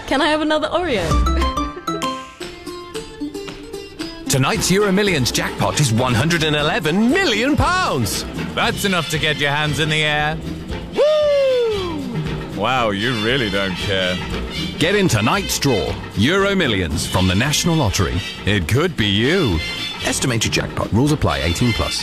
Can I have another Oreo? Tonight's Euro Millions jackpot is £111 million. That's enough to get your hands in the air. Woo! Wow, you really don't care. Get in tonight's draw. Euro Millions from the National Lottery. It could be you. Estimated jackpot. Rules apply. 18 plus.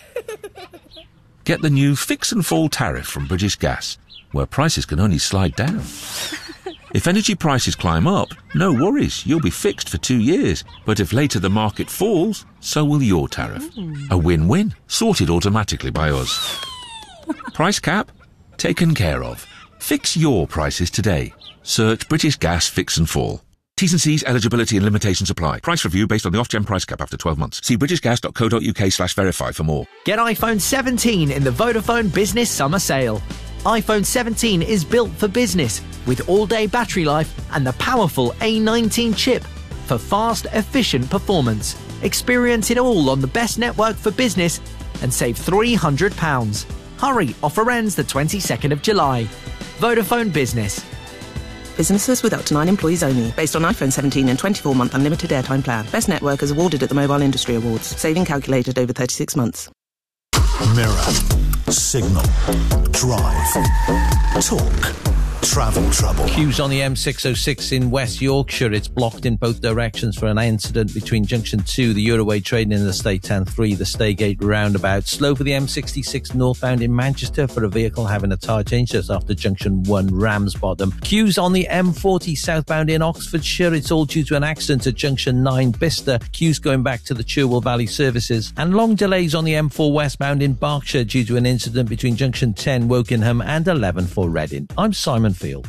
Get the new Fix and Fall tariff from British Gas, where prices can only slide down. If energy prices climb up, no worries, you'll be fixed for 2 years. But if later the market falls, so will your tariff. A win-win, sorted automatically by us. Price cap? Taken care of. Fix your prices today. Search British Gas Fix and Fall. T's and C's, eligibility and limitations apply. Price review based on the Ofgem price cap after 12 months. See britishgas.co.uk/verify for more. Get iPhone 17 in the Vodafone Business Summer Sale. iPhone 17 is built for business with all-day battery life and the powerful A19 chip for fast, efficient performance. Experience it all on the best network for business and save £300. Hurry, offer ends the 22nd of July. Vodafone Business. Businesses with up to 9 employees only. Based on iPhone 17 and 24-month unlimited airtime plan. Best network is awarded at the Mobile Industry Awards. Saving calculated over 36 months. Mirror, signal, drive, talk, travel trouble. Queues on the M606 in West Yorkshire. It's blocked in both directions for an incident between Junction 2, the Euroway train in the State, and 3, the Staygate roundabout. Slow for the M66 northbound in Manchester for a vehicle having a tyre change just after Junction 1 Ramsbottom. Queues on the M40 southbound in Oxfordshire. It's all due to an accident at Junction 9 Bicester. Queues going back to the Cherwell Valley services. And long delays on the M4 westbound in Berkshire due to an incident between Junction 10 Wokingham and 11 for Reading. I'm Simon Field.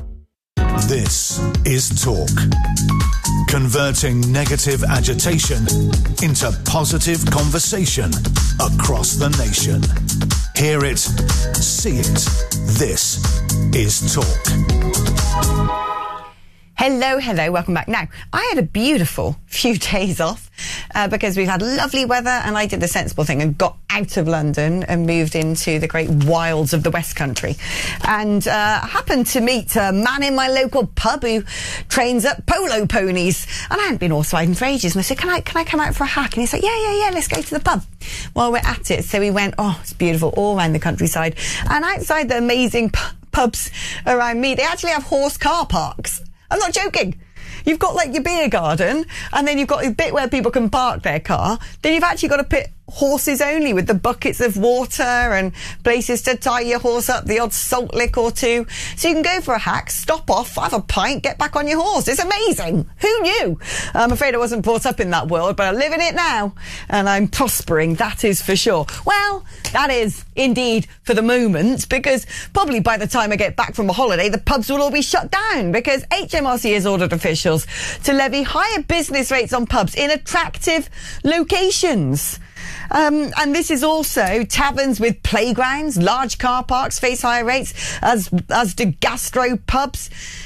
This is Talk. Converting negative agitation into positive conversation across the nation. Hear it, see it. This is Talk. Hello, welcome back. Now, I had a beautiful few days off because we've had lovely weather, and I did the sensible thing and got out of London and moved into the great wilds of the West Country, and happened to meet a man in my local pub who trains up polo ponies, and I hadn't been horse riding for ages, and I said, can I come out for a hack? And he's like, yeah, let's go to the pub while we're at it. So we went, it's beautiful, all around the countryside, and outside the amazing pubs around me, they actually have horse car parks. I'm not joking. You've got like your beer garden, and then you've got a bit where people can park their car. Then you've actually got a pit horses only with the buckets of water and places to tie your horse up, the odd salt lick or two. So you can go for a hack, stop off, have a pint, get back on your horse. It's amazing. Who knew? I'm afraid I wasn't brought up in that world, but I live in it now, and I'm prospering, that is for sure. Well, that is indeed for the moment, because probably by the time I get back from a holiday, the pubs will all be shut down, because HMRC has ordered officials to levy higher business rates on pubs in attractive locations. And this is also taverns with playgrounds, large car parks face higher rates, as do gastro pubs.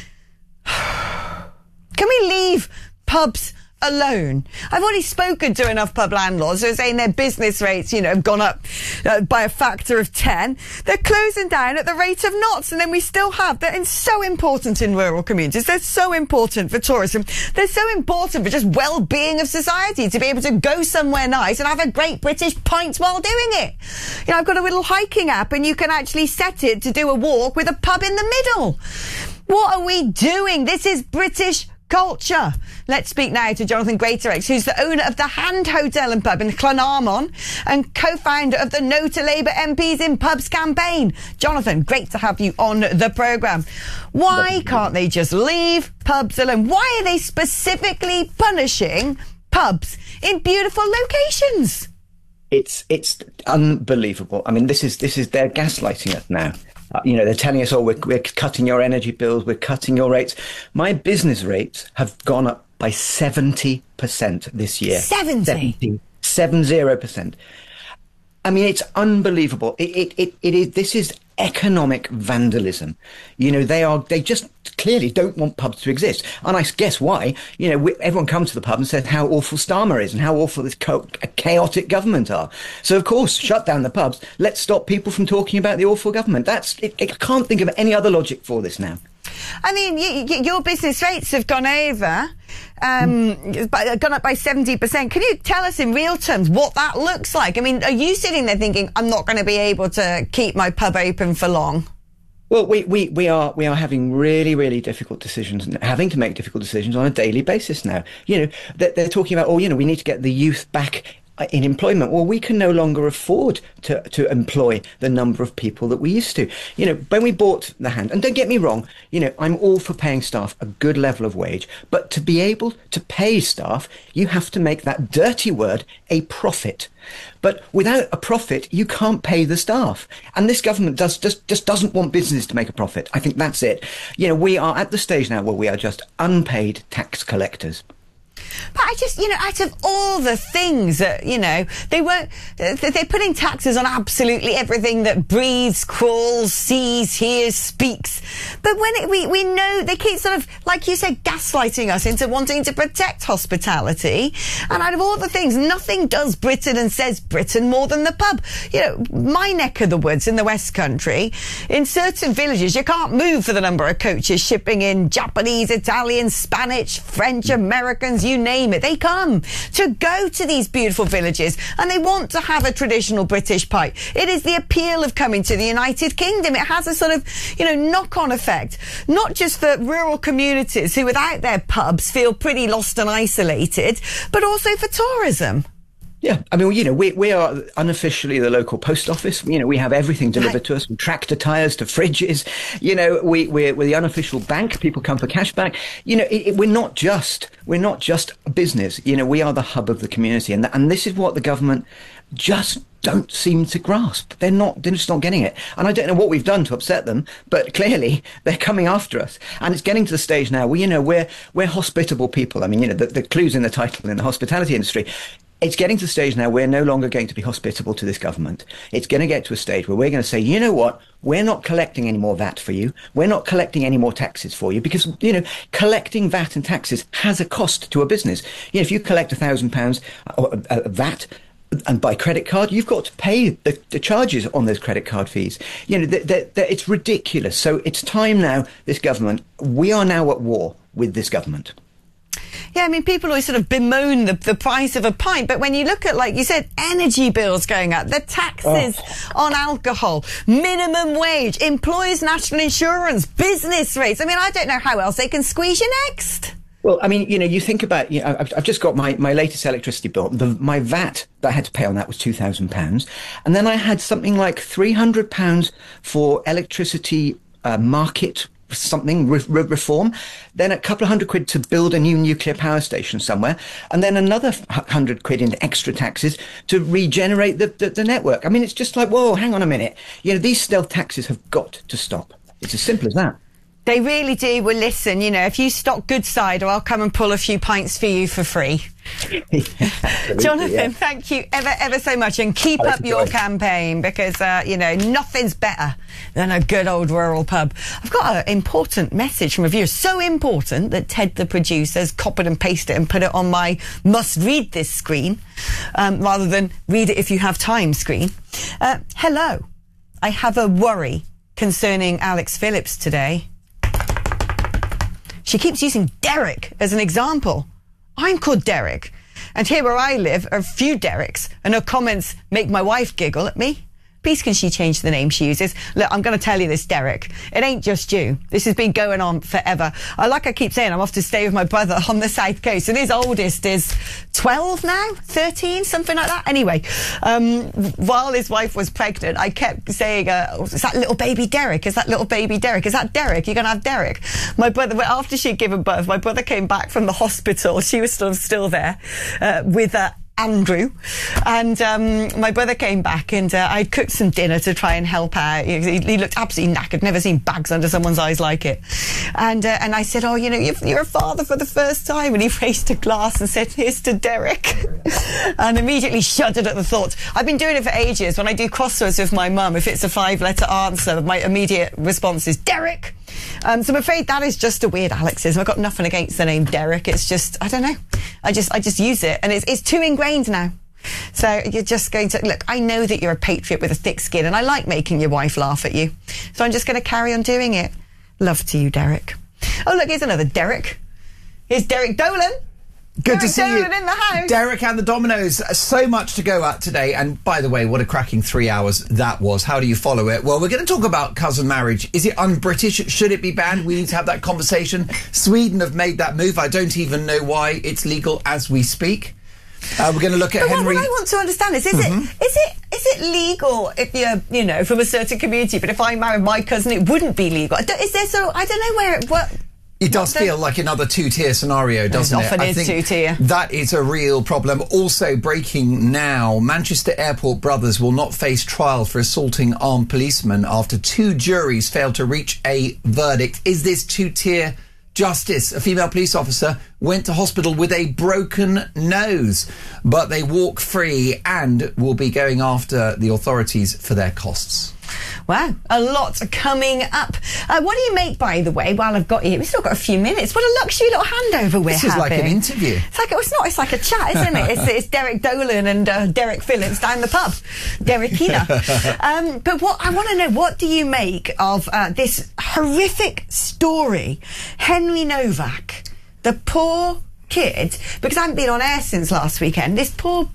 Can we leave pubs alone? I've already spoken to enough pub landlords who are saying their business rates, have gone up by a factor of 10. They're closing down at the rate of knots, and then we still have, they're so important in rural communities. They're so important for tourism. They're so important for just well-being of society, to be able to go somewhere nice and have a great British pint while doing it. I've got a little hiking app, and you can actually set it to do a walk with a pub in the middle. What are we doing? This is British culture. Let's speak now to Jonathan Greatorex, who's the owner of the Hand Hotel and Pub in Llanarmon and co-founder of the No to Labour MPs in Pubs campaign. Jonathan, great to have you on the programme. Why can't they just leave pubs alone? Why are they specifically punishing pubs in beautiful locations? It's unbelievable. I mean, this is they're gaslighting us now. They're telling us, we're cutting your energy bills, we're cutting your rates. My business rates have gone up by 70% this year. 70%. I mean, it's unbelievable. It is. This is economic vandalism. They just clearly don't want pubs to exist. And I guess why? Everyone comes to the pub and says how awful Starmer is and how awful this chaotic government are. So of course, shut down the pubs. Let's stop people from talking about the awful government. I can't think of any other logic for this now. I mean, your business rates have gone over, gone up by 70%. Can you tell us in real terms what that looks like? I mean, are you sitting there thinking, I'm not going to be able to keep my pub open for long? Well, we are having really, really difficult decisions, and having to make difficult decisions on a daily basis now. You know, they're talking about, we need to get the youth back in employment. Well, we can no longer afford to employ the number of people that we used to. You know, when we bought the hand, and don't get me wrong, you know, I'm all for paying staff a good level of wage, but to be able to pay staff, you have to make that dirty word a profit. But without a profit, you can't pay the staff. And this government just doesn't want business to make a profit. I think that's it. You know, we are at the stage now where we are just unpaid tax collectors. But I just, you know, out of all the things that, you know, they're putting taxes on absolutely everything that breathes, crawls, sees, hears, speaks. But when we know they keep sort of, like you said, gaslighting us into wanting to protect hospitality. And out of all the things, nothing does Britain and says Britain more than the pub. You know, my neck of the woods in the West Country, in certain villages, you can't move for the number of coaches shipping in Japanese, Italian, Spanish, French, Americans, you name it. They come to go to these beautiful villages and they want to have a traditional British pie. It is the appeal of coming to the United Kingdom. It has a sort of, you know, knock-on effect, not just for rural communities who without their pubs feel pretty lost and isolated, but also for tourism. Yeah, I mean, you know, we are unofficially the local post office. You know, we have everything delivered to us, from tractor tires to fridges. You know, we're the unofficial bank. People come for cash back. You know, we're not just a business. You know, we are the hub of the community, and this is what the government just don't seem to grasp. They're just not getting it. And I don't know what we've done to upset them, but clearly they're coming after us. And it's getting to the stage now where, you know, we're hospitable people. I mean, you know, the clue's in the title in the hospitality industry. It's getting to the stage now we're no longer going to be hospitable to this government. It's going to get to a stage where we're going to say, you know what, we're not collecting any more VAT for you. We're not collecting any more taxes for you, because, you know, collecting VAT and taxes has a cost to a business. You know, if you collect £1,000 VAT and by credit card, you've got to pay the charges on those credit card fees. You know, it's ridiculous. So it's time now, this government, we are now at war with this government. Yeah, I mean, people always sort of bemoan the price of a pint, but when you look at, like you said, energy bills going up, the taxes on alcohol, minimum wage, employers' national insurance, business rates, I mean, I don't know how else they can squeeze you next. Well, I mean, you know, you think about, you know, I've just got my latest electricity bill. My VAT that I had to pay on that was £2,000. And then I had something like £300 for electricity market something reform, then a couple of £100 to build a new nuclear power station somewhere, and then another £100 in extra taxes to regenerate the network. I mean, it's just like, whoa, hang on a minute. You know, these stealth taxes have got to stop. It's as simple as that. They really do. Well, listen, you know, if you stock good cider, I'll come and pull a few pints for you for free. Jonathan, thank you ever so much, and keep up your campaign, because, you know, nothing's better than a good old rural pub. I've got an important message from a viewer, so important that Ted, the producer, has copied and pasted it and put it on my must-read this screen, rather than read it if you have time screen. Hello. I have a worry concerning Alex Phillips today. She keeps using Derek as an example. I'm called Derek, and here where I live are a few Dereks, and her comments make my wife giggle at me. Please can she change the name she uses? Look, I'm going to tell you this, Derek. It ain't just you. This has been going on forever. Like I keep saying, I'm off to stay with my brother on the South Coast, and his oldest is 12 now, 13, something like that. Anyway, while his wife was pregnant, I kept saying, is that little baby Derek? Is that little baby Derek? Is that Derek? You're going to have Derek. My brother, after she'd given birth, my brother came back from the hospital. She was still there, with Andrew, and my brother came back, and I cooked some dinner to try and help out. He looked absolutely knackered, never seen bags under someone's eyes like it. And I said, oh, you know, you're a father for the first time, and he raised a glass and said, here's to Derek. And immediately shuddered at the thought. I've been doing it for ages. When I do crosswords with my mum, if it's a 5-letter answer, my immediate response is Derek. So I'm afraid that is just a weird Alexism. I've got nothing against the name Derek. It's just, I don't know. I just use it, and it's too ingrained now. So you're just going to, look, I know that you're a patriot with a thick skin, and I like making your wife laugh at you. So I'm just going to carry on doing it. Love to you, Derek. Oh, look, here's another Derek. Here's Derek Dolan. Good to see you. Derek Dolan in the house. Derek and the Dominoes. So much to go at today. And by the way, what a cracking 3 hours that was. How do you follow it? Well, we're going to talk about cousin marriage. Is it un-British? Should it be banned? We need to have that conversation. Sweden have made that move. I don't even know why it's legal as we speak. We're going to look at Henry. What I want to understand is it legal if you're, from a certain community, but if I married my cousin, it wouldn't be legal? Is there I don't know where it... It does feel like another two-tier scenario, doesn't it? Often is two-tier. That is a real problem. Also breaking now, Manchester Airport brothers will not face trial for assaulting armed policemen after 2 juries failed to reach a verdict. Is this two-tier justice? A female police officer went to hospital with a broken nose, but they walk free and will be going after the authorities for their costs. Wow, a lot coming up. What do you make, by the way, while I've got you? We've still got a few minutes. What a luxury little handover we're having. This is like an interview. It's like a chat, isn't it? It's Derek Dolan and Derek Phillips down the pub. Derekina. But what I want to know, what do you make of this horrific story? Henry Novak, the poor kid, because I haven't been on air since last weekend, this poor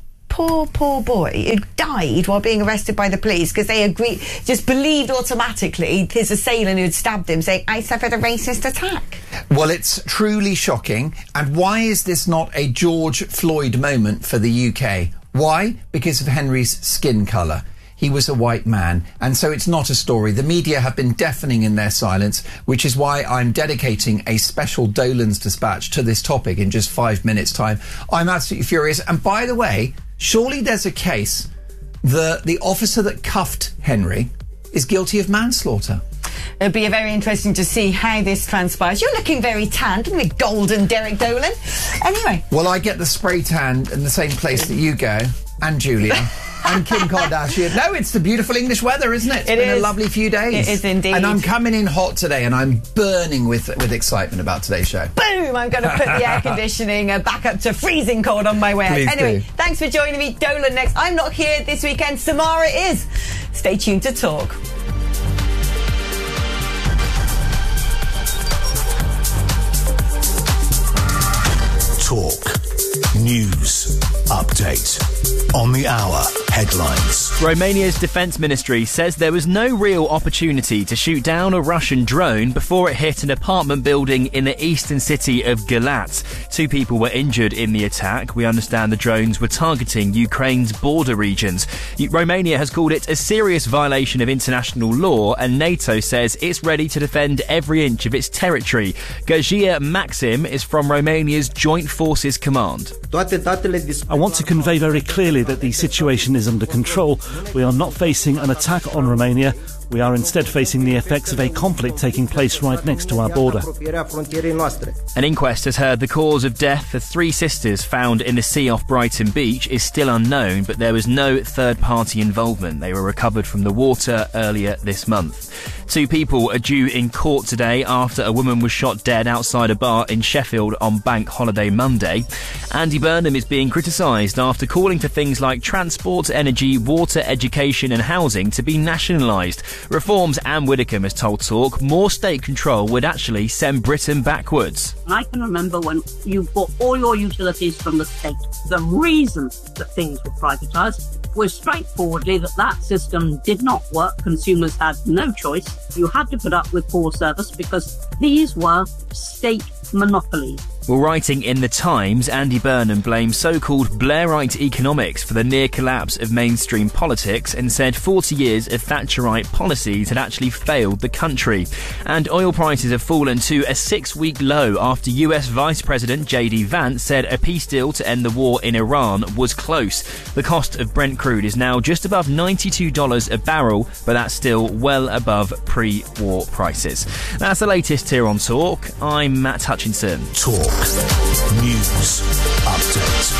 boy who died while being arrested by the police because they just believed automatically his assailant who had stabbed him, saying, I suffered a racist attack. Well, it's truly shocking. And why is this not a George Floyd moment for the UK? Why? Because of Henry's skin colour. He was a white man, and so it's not a story. The media have been deafening in their silence, which is why I'm dedicating a special Dolan's Dispatch to this topic in just 5 minutes' time. I'm absolutely furious. And by the way, surely there's a case that the officer that cuffed Henry is guilty of manslaughter. It'll be very interesting to see how this transpires. You're looking very tanned with golden Derek Dolan. Anyway. Well, I get the spray tan in the same place that you go, and Julia. And Kim Kardashian. No, it's the beautiful English weather, isn't it? It's been a lovely few days. It is indeed. And I'm coming in hot today, and I'm burning with excitement about today's show. Boom! I'm going to put the air conditioning back up to freezing cold on my way out. Anyway, thanks for joining me. Dolan next. I'm not here this weekend. Samara is. Stay tuned to Talk. Talk. News. Update. On the hour. Headlines. Romania's defence ministry says there was no real opportunity to shoot down a Russian drone before it hit an apartment building in the eastern city of Galat. 2 people were injured in the attack. We understand the drones were targeting Ukraine's border regions. Romania has called it a serious violation of international law, and NATO says it's ready to defend every inch of its territory. Gajia Maxim is from Romania's Joint Forces Command. I want to convey very clearly that the situation is under control. We are not facing an attack on Romania. We are instead facing the effects of a conflict taking place right next to our border. An inquest has heard the cause of death for 3 sisters found in the sea off Brighton Beach is still unknown, but there was no third-party involvement. They were recovered from the water earlier this month. 2 people are due in court today after a woman was shot dead outside a bar in Sheffield on Bank Holiday Monday. Andy Burnham is being criticised after calling for things like transport, energy, water, education and housing to be nationalised. Reforms, Anne Widdecombe has told Talk, more state control would actually send Britain backwards. I can remember when you bought all your utilities from the state. The reason that things were privatised was straightforwardly that system did not work. Consumers had no choice. You had to put up with poor service because these were state monopolies. Well, writing in The Times, Andy Burnham blamed so-called Blairite economics for the near collapse of mainstream politics and said 40 years of Thatcherite policies had actually failed the country. And oil prices have fallen to a 6-week low after US Vice President J.D. Vance said a peace deal to end the war in Iran was close. The cost of Brent crude is now just above $92 a barrel, but that's still well above pre-war prices. That's the latest here on Talk. I'm Matt Hutchinson. Talk. News Update.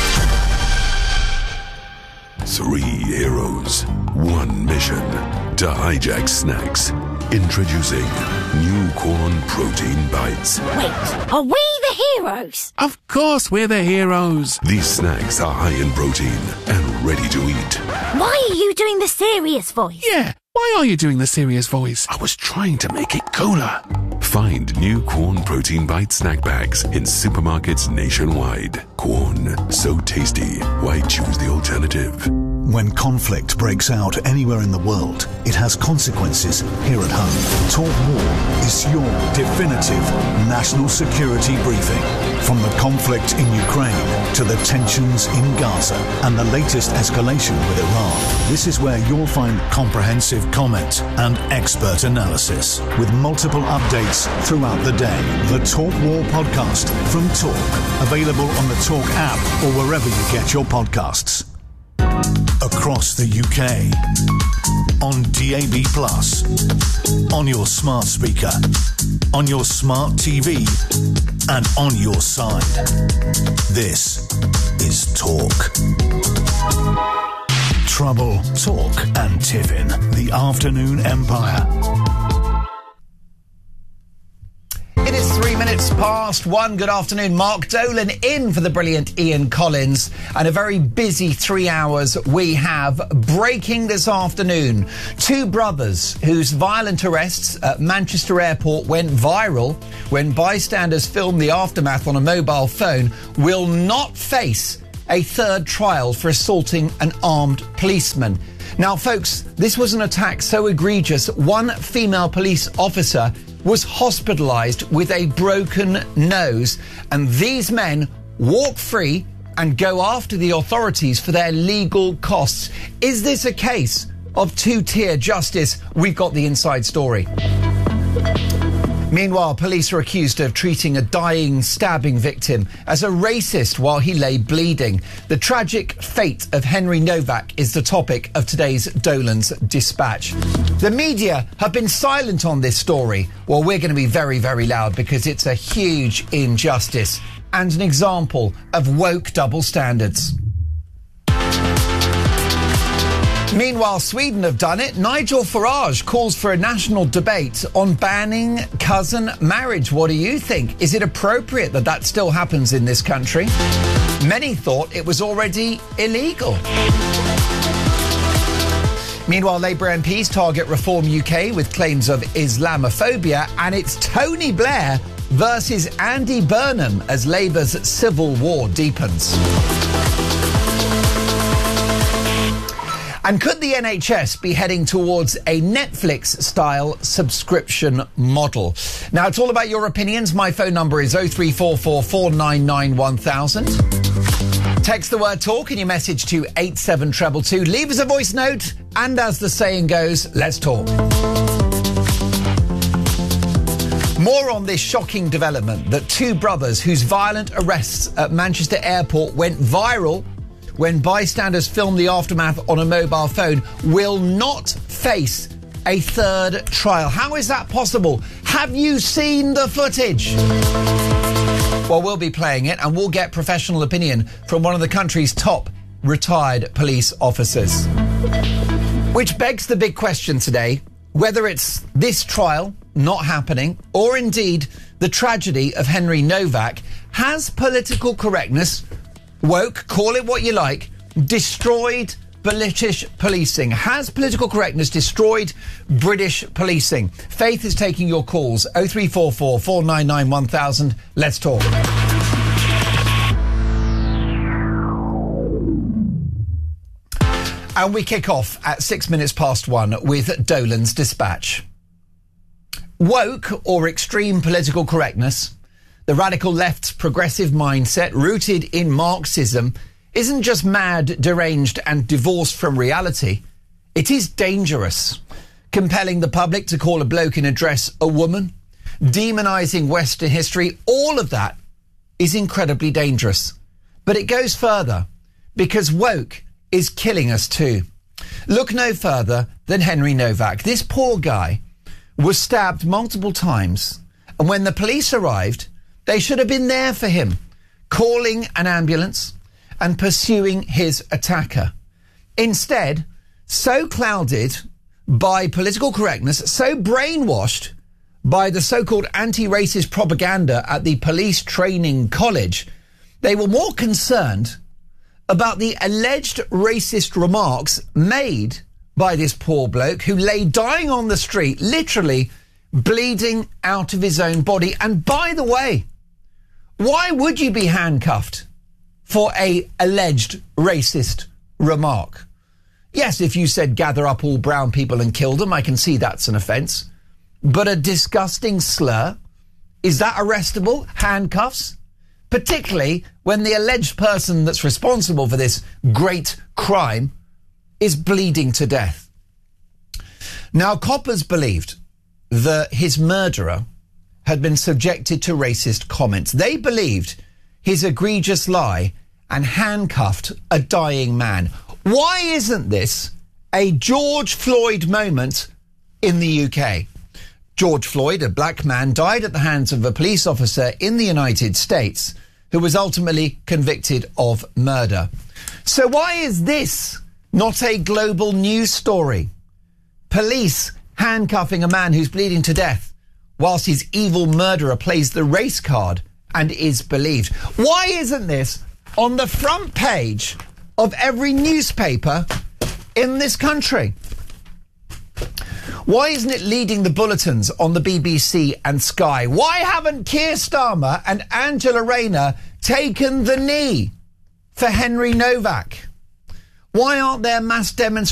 3 heroes, 1 mission to hijack snacks. Introducing new corn protein bites. Wait, are we the heroes? Of course we're the heroes. These snacks are high in protein and ready to eat. Why are you doing the serious voice? Yeah, Why are you doing the serious voice? I was trying to make it cooler. Find new Quorn Protein Bite snack bags in supermarkets nationwide. Quorn, so tasty. Why choose the alternative? When conflict breaks out anywhere in the world, it has consequences here at home. Talk War is your definitive national security briefing. From the conflict in Ukraine to the tensions in Gaza and the latest escalation with Iran, this is where you'll find comprehensive comment and expert analysis with multiple updates throughout the day. The Talk War podcast from Talk, available on the Talk app or wherever you get your podcasts. Across the UK, on DAB+, on your smart speaker, on your smart TV, and on your side. This is Talk. Trouble, Talk, and Tiffin, the Afternoon Empire. It is 3 minutes past 1. Good afternoon. Mark Dolan in for the brilliant Ian Collins. And a very busy 3 hours we have. Breaking this afternoon. Two brothers whose violent arrests at Manchester Airport went viral when bystanders filmed the aftermath on a mobile phone will not face a third trial for assaulting an armed policeman. Now, folks, this was an attack so egregious, one female police officer was hospitalised with a broken nose, and these men walk free and go after the authorities for their legal costs. Is this a case of two-tier justice? We've got the inside story. Meanwhile, police are accused of treating a dying stabbing victim as a racist while he lay bleeding. The tragic fate of Henry Novak is the topic of today's Dolan's Dispatch. The media have been silent on this story. Well, we're going to be very, very loud because it's a huge injustice and an example of woke double standards. Meanwhile, Sweden have done it. Nigel Farage calls for a national debate on banning cousin marriage. What do you think? Is it appropriate that that still happens in this country? Many thought it was already illegal. Meanwhile, Labour MPs target Reform UK with claims of Islamophobia, and it's Tony Blair versus Andy Burnham as Labour's civil war deepens. And could the NHS be heading towards a Netflix-style subscription model? Now, it's all about your opinions. My phone number is 0344 499 1000. Text the word TALK in your message to 87222. Leave us a voice note, and as the saying goes, let's talk. More on this shocking development that two brothers whose violent arrests at Manchester Airport went viral when bystanders filmed the aftermath on a mobile phone will not face a third trial. How is that possible? Have you seen the footage? Well, we'll be playing it and we'll get professional opinion from one of the country's top retired police officers. Which begs the big question today, whether it's this trial not happening or indeed the tragedy of Henry Novak, has political correctness, woke, call it what you like, destroyed British policing? Has political correctness destroyed British policing? Faith is taking your calls. 0344 499 1000. Let's talk. And we kick off at 6 minutes past 1 with Dolan's Dispatch. Woke or extreme political correctness, the radical left's progressive mindset rooted in Marxism, isn't just mad, deranged and divorced from reality. It is dangerous. Compelling the public to call a bloke in a dress a woman, demonising Western history, all of that is incredibly dangerous. But it goes further, because woke is killing us too. Look no further than Henry Novak. This poor guy was stabbed multiple times, and when the police arrived, they should have been there for him, calling an ambulance and pursuing his attacker. Instead, so clouded by political correctness, so brainwashed by the so-called anti-racist propaganda at the police training college, they were more concerned about the alleged racist remarks made by this poor bloke who lay dying on the street, literally bleeding out of his own body. And by the way, why would you be handcuffed for a alleged racist remark? Yes, if you said gather up all brown people and kill them, I can see that's an offence. But a disgusting slur, is that arrestable? Handcuffs? Particularly when the alleged person that's responsible for this great crime is bleeding to death. Now, coppers believed that his murderer had been subjected to racist comments. They believed his egregious lie and handcuffed a dying man. Why isn't this a George Floyd moment in the UK? George Floyd, a black man, died at the hands of a police officer in the United States who was ultimately convicted of murder. So why is this not a global news story? Police handcuffing a man who's bleeding to death whilst his evil murderer plays the race card and is believed. Why isn't this on the front page of every newspaper in this country? Why isn't it leading the bulletins on the BBC and Sky? Why haven't Keir Starmer and Angela Rayner taken the knee for Henry Novak? Why aren't there mass demonstrations